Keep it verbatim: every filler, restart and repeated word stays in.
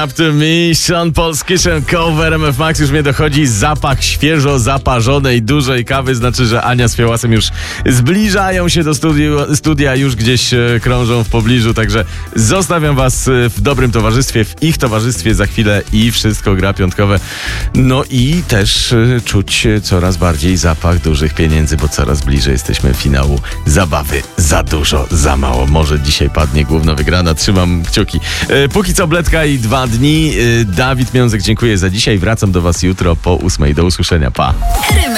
Up to Me, Sean Paul z Kitchen Cover, M F Max. Już mnie dochodzi zapach świeżo zaparzonej dużej kawy, znaczy, że Ania z Fiołasem już zbliżają się do studiu, studia, już gdzieś krążą w pobliżu, także zostawiam was w dobrym towarzystwie, w ich towarzystwie za chwilę i wszystko gra piątkowe. No i też czuć coraz bardziej zapach dużych pieniędzy, bo coraz bliżej jesteśmy finału zabawy. Za dużo, za mało. Może dzisiaj padnie główna wygrana. Trzymam kciuki. Póki co Bledka i dwa dni. Dawid Miązek, dziękuję za dzisiaj. Wracam do was jutro po ósmej. Do usłyszenia. Pa.